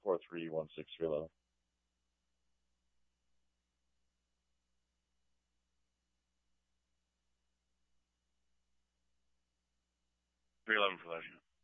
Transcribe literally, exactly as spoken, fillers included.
four three one six three eleven. three eleven for that.